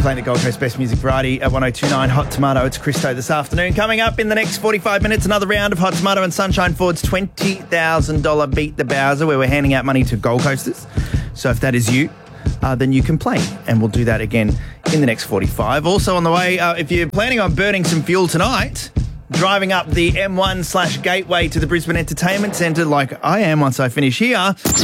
playing the Gold Coast Best Music Variety at 102.9 Hot Tomato. It's Christo this afternoon. Coming up in the next 45 minutes, another round of Hot Tomato and Sunshine Ford's $20,000 Beat the Bowser, where we're handing out money to Gold Coasters. So if that is you, then you can play, and we'll do that again in the next 45. Also on the way, if you're planning on burning some fuel tonight, driving up the M1/Gateway to the Brisbane Entertainment Centre like I am once I finish here,